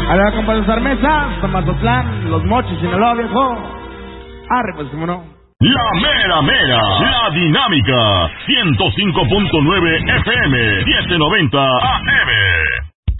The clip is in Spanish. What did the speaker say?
Hola, compadre Sarmesa, Mazatlán, Los Mochis, Sinaloa, viejo. Arre, pues, cómo no. La mera mera, la dinámica, 105.9 FM, 790 AM.